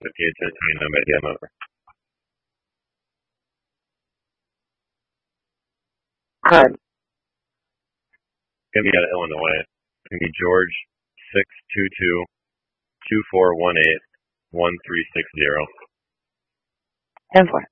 58 number. Card. It's going to be out of Illinois. It's going to be George 622-2418-1360. 10-4.